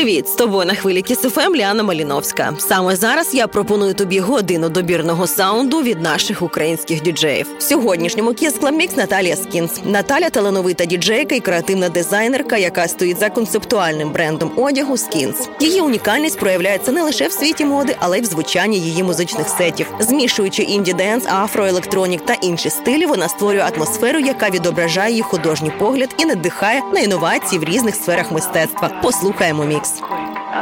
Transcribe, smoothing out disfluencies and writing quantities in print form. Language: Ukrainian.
Привіт! З тобою на хвилі Kiss FM Ліана Маліновська. Саме зараз я пропоную тобі годину добірного саунду від наших українських діджеїв. В сьогоднішньому Kiss Club Mix Наталія Скінс. Наталя – талановита діджейка і креативна дизайнерка, яка стоїть за концептуальним брендом одягу Скінс. Її унікальність проявляється не лише в світі моди, але й в звучанні її музичних сетів. Змішуючи інді-денс, афро, електронік та інші стилі, вона створює атмосферу, яка відображає її художній погляд і надихає на інновації в різних сферах мистецтва. Послухаємо мікс.